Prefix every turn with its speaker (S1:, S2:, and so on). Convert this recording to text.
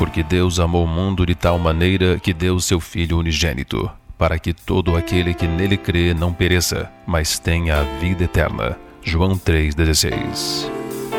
S1: Porque Deus amou o mundo de tal maneira que deu seu Filho unigênito, para que todo aquele que nele crê não pereça, mas tenha a vida eterna. João 3,16.